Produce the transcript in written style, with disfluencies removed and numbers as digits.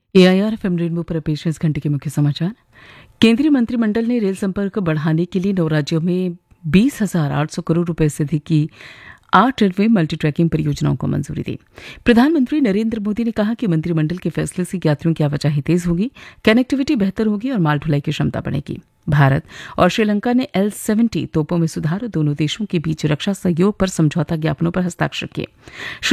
AIR FM rainbow पर पेश है इस घंटे के मुख्य समाचार। केंद्रीय मंत्रिमंडल ने रेल संपर्क बढ़ाने के लिए 9 राज्यों में 20,800 करोड़ रुपए से अधिक की 8 रेलवे मल्टी ट्रैकिंग परियोजनाओं को मंजूरी दी। प्रधानमंत्री नरेंद्र मोदी ने कहा कि मंत्रिमंडल के फैसले से यात्रियों की आवाजाही तेज होगी, कनेक्टिविटी बेहतर होगी और माल ढुलाई की क्षमता बढ़ेगी। भारत और श्रीलंका ने L-70 तोपों में सुधार और दोनों देशों के बीच रक्षा सहयोग पर समझौता ज्ञापनों पर हस्ताक्षर किए।